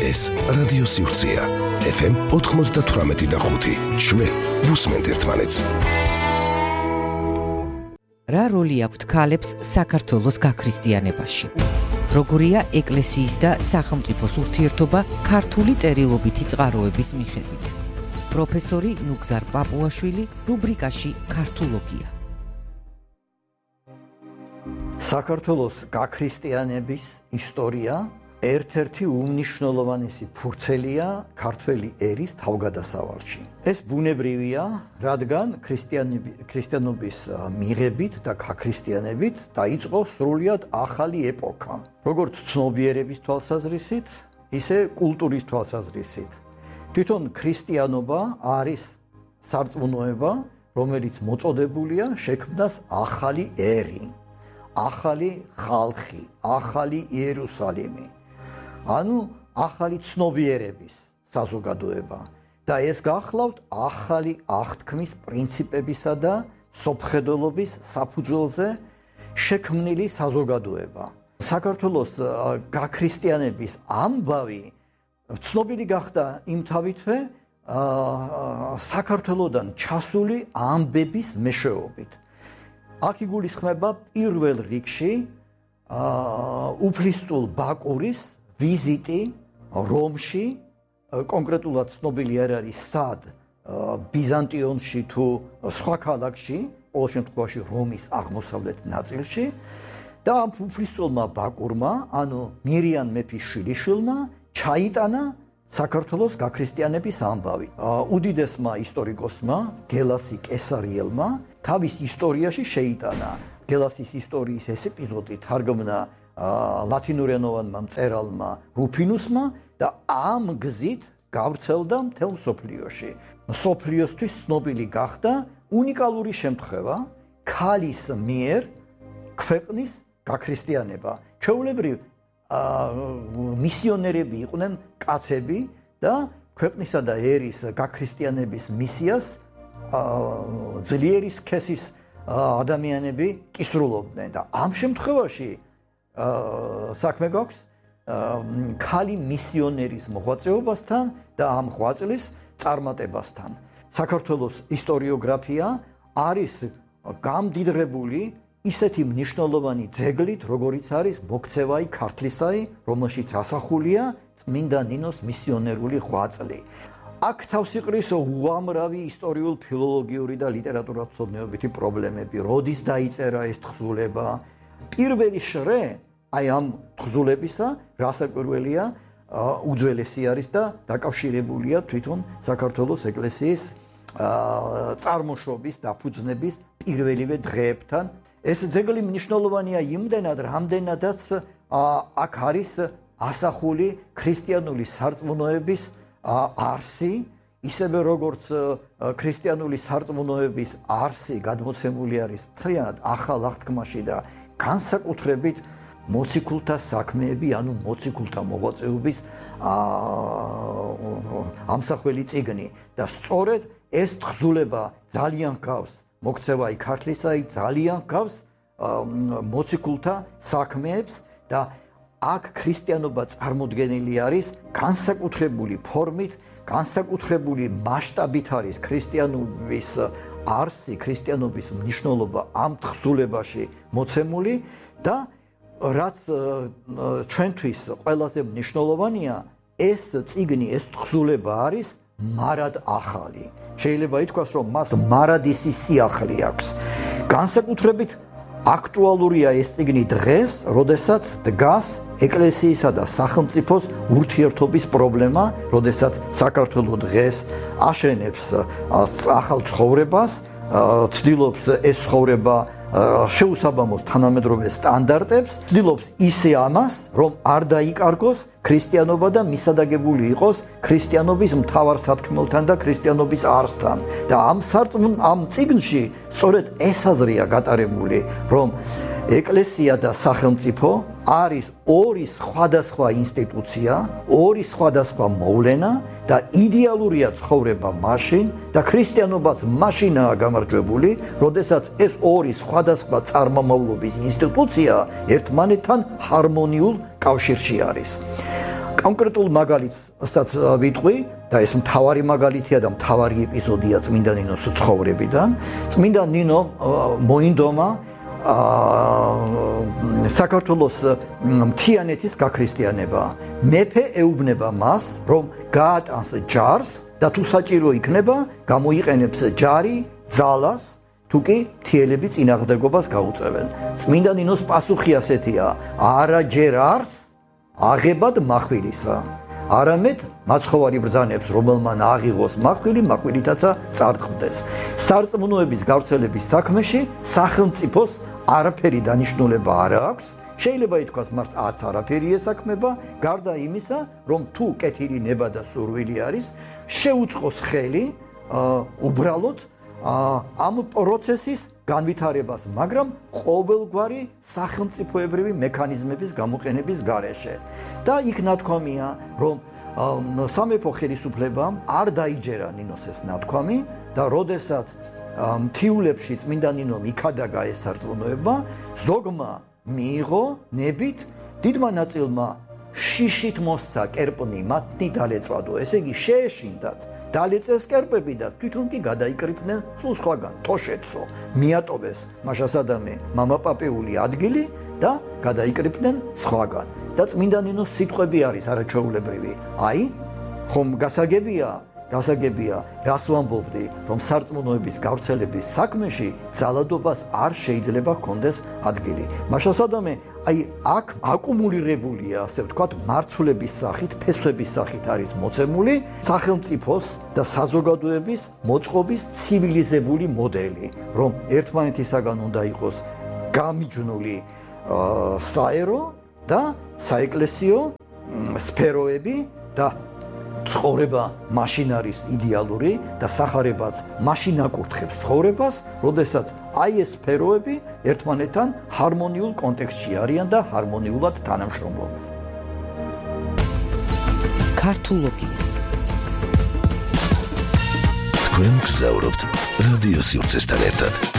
ეს რადიო სივრცეა FM 98.5 ჩვენ ვუსმენთ ერთმანეთს. რა როლი აქვთ ქალებს საქართველოს გაქრისტიანებაში? როგორია ეკლესიის და სახელმწიფოს ურთიერთობა ქართული წერილობითი წყაროების მიხედვით? პროფესორი ნუგზარ პაპუაშვილი რუბრიკაში ქართულოგია. საქართველოს გაქრისტიანების ისტორია ერთ-ერთი უმნიშვნელოვანესი ფურცელია ქართველი ერის თავგადასავალში. ეს ბუნებრივია, რადგან ქრისტიანობის მიღებით და გაქრისტიანებით დაიწყო სრულიად ახალი ეპოქა, როგორც ცნობიერების თვალსაზრისით, ისე კულტურის თვალსაზრისით. თვითონ ქრისტიანობა არის სარწმუნოება, რომელიც მოწოდებულია შექმნას ახალი ერი, ახალი ხალხი, ახალი იერუსალიმი. ანუ ახალი ცნობიერების საზოგადოება და ეს გახლავთ ახალი აღთქმის პრინციპებისა და სოფხედელობის საფუძველზე შექმნილი საზოგადოება. საქართველოს გაქრისტიანების ამბავი ცნობილი გახდა იმთავითვე საქართველოდან ჩასული ამბების მეშვეობით. აქ იგულისხმება პირველ რიგში უფლისწულ ბაკურის ვიზიტი რომში, კონკრეტულად ცნობილი არ არის სად, ბიზანტიონში თუ სხვა ქალაქში, ყოველ შემთხვევაში რომის აღმოსავლეთ ნაწილში და ამ უფლისწულმა ბაკურმა, ანუ მირიან მეფის შვილიშვილმა ჩაიტანა საქართველოს გაქრისტიანების ამბავი. უდიდესმა ისტორიკოსმა გელასი კესარიელმა თავის ისტორიაში შეიტანა გელასის ისტორიის ეს ეპიზოდი თარგმნა ლათინურენოვანმა მწერალმა რუფინუსმა და ამ გზით გავრცელდა მთელ მსოფლიოში. მსოფლიოსთვის ცნობილი გახდა უნიკალური შემთხვევა ქალის მიერ ქვეყნის გაქრისტიანება. ჩვეულებრივ მისიონერები იყვნენ კაცები და ქვეყნისა და ერის გაქრისტიანების მისიას ძლიერი სქესის ადამიანები კისრულობდნენ და ამ შემთხვევაში საქმე გვაქვს ქალი მისიონერის მოღვაწეობასთან და ამ ღვაწლის წარმატებასთან. საქართველოს ისტორიოგრაფია არის გამდიდრებული ისეთი მნიშვნელოვანი ძეგლით, როგორიც არის მოქცევაი ქართლისაი, რომელშიც ასახულია წმინდა ნინოს მისიონერული ღვაწლი. აქ თავს იყრის უამრავი ისტორიულ-ფილოლოგიური და ლიტერატურათმცოდნეობითი პრობლემები. როდის დაიწერა ეს თხზულება? პირველი შრე აი ამ თხზულებისა, რასაკვირველია, უძველესი არის და დაკავშირებულია თვითონ საქართველოს ეკლესიის წარმოშობის დაფუძნების პირველივე დღეებთან. ეს ძეგლი მნიშვნელოვანია იმდენად, რამდენადაც აქ არის ასახული ქრისტიანული სარწმუნოების არსი, ისევე როგორც ქრისტიანული სარწმუნოების არსი გადმოცემული არის მთლიანად ახალ აღთქმაში და განსაკუთრებით მოციქულთა საქმეები, ანუ მოციქულთა მოღვაწეობის ამსახველი წიგნი და სწორედ ეს თხზულება ძალიან გავს მოქცევაი ქართლისაი, ძალიან გავს მოციქულთა საქმეებს და აქ ქრისტიანობა წარმოდგენილი არის განსაკუთრებული ფორმით, განსაკუთრებული მასშტაბით არის ქრისტიანობის არსი, ქრისტიანობის მნიშვნელობა ამ თხზულებაში მოცემული და რაც ჩვენთვის ყველაზე მნიშვნელოვანია, ეს წიგნი, ეს თხზულება არის მარად ახალი. შეიძლება ითქვას, რომ მას მარადისი სიახლე აქვს. განსაკუთრებით აქტუალურია ეს წიგნი დღეს, როდესაც დგას ეკლესიისა და სახელმწიფოს ურთიერთობის პრობლემა, როდესაც საქართველო დღეს აშენებს ახალ ცხოვრებას, ცდილობს ეს ცხოვრება შეუსაბამოს თანამედროვე სტანდარტებს, ცდილობს ისე ამას, რომ არ დაიკარგოს ქრისტიანობა და მისადაგებული იყოს ქრისტიანობის მთავარ სათქმელთან და ქრისტიანობის არსთან. და ამ წიგნში სწორედ ეს აზრია გატარებული, რომ ეკლესია და სახელმწიფო არის ორი სხვადასხვა ინსტიტუცია, ორი სხვადასხვა მოვლენა და იდეალურია ცხოვრება მაშინ და ქრისტიანობაც მაშინაა გამარჯვებული, როდესაც ეს ორი სხვადასხვა წარმომავლობის ინსტიტუცია ერთმანეთთან ჰარმონიულ კავშირში არის. კონკრეტულ მაგალითსაც ვიტყვი და ეს მთავარი მაგალითია და მთავარი ეპიზოდია წმინდა ნინოს ცხოვრებიდან. წმინდა ნინო მოინდომა საქართველოს მთიანეთის გაქრისტიანება. მეფე ეუბნება მას, რომ გაატანს ჯარს და თუ საჭირო იქნება, გამოიყენებს ჯარი, ძალას, თუ კი მთიელები წინააღმდეგობას გაუწევენ. წმინდა ნინოს პასუხი ასეთია: არა ჯერ არს აღებად מחვილისა, არამედ მაცხოვარი ბრძანებს, რომელმან აღიღოს מחვილი, מחვილითაცა წარდგმდეს. სარწმუნოების გავრცელების საქმეში სახელმწიფოს არაფერი დანიშნულება არ აქვს. შეიძლება ითქვას, მას არც არაფერი ესაქმება, გარდა იმისა, რომ თუ კეთილი ნება და სურვილი არის, შეუწყოს ხელი უბრალოდ ამ პროცესის განვითარებას, მაგრამ ყოველგვარი სახელმწიფოებრივი მექანიზმების გამოყენების გარეშე. და იქ ნათქვამია, რომ სამეფო ხელისუფლებამ არ დაიჯერა ნინოს ეს ნათქვამი და როდესაც მთიულებში წმინდა ნინომ იქადაგა ეს სარწმუნოება, ზოგმა მიიღო ნებით, დიდმა ნაწილმა შიშით მოსცა კერპნი, მათი დალეწვადო, ესე იგი შეეშინდათ დალეწეს კერპები და თვითონ კი გადაიკრიფნენ სულ სხვაგან, თოშეთსო, მიატოვეს მაშასადამე მამაპაპეული ადგილი და გადაიკრიფნენ სხვაგან. და წმინდა ნინოს სიტყვები არის არაჩვეულებრივი. აი, ხომ გასაგებია, რას ვამბობდი, რომ სარწმუნოების გავრცელების საქმეში ძალადობას არ შეიძლება ჰქონდეს ადგილი. მაშასადამე, აი, აქ აკუმულირებულია, ასე ვთქვათ, მარცვლების სახით, ფესვების სახით არის მოცემული სახელმწიფოს და საზოგადოების მოწყობის ცივილიზებული მოდელი, რომ ერთმანეთისაგან უნდა იყოს გამიჯნული საერო და საეკლესიო სფეროები და ცხოვრება მაშინ არის იდეალური და სახარებაც მაშინ აკურთხებს ცხოვრებას, როდესაც აი ეს სფეროები ერთმანეთთან ჰარმონიულ კონტექსტში არიან და ჰარმონიულად თანამშრომლობენ. ქართულობი. თქვენ გზაურობთ რადიო სივრცესთან ერთად.